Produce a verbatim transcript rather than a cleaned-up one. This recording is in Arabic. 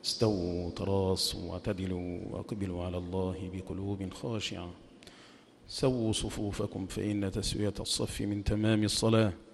استووا تراصوا واعتدلوا وأقبلوا على الله بقلوب خاشعة. سووا صفوفكم فإن تسوية الصف من تمام الصلاة.